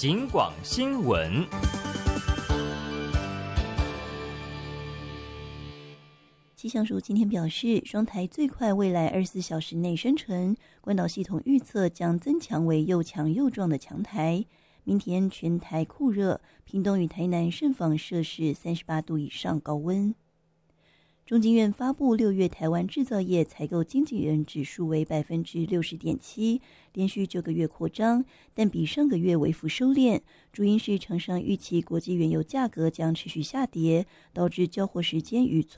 警广新闻。 气象署今天表示，双台最快未来24小时内生成，关岛系统预测将增强为又强又壮的强台。明天全台酷热，屏东与台南盛访摄氏38度以上高温。中经院发布6月台湾制造业采购经纪人指数为 60.7%， 连续9个月扩张，但比上个月微幅收敛，主因是厂商预期国际原油价格将持续下跌，导致交货时间与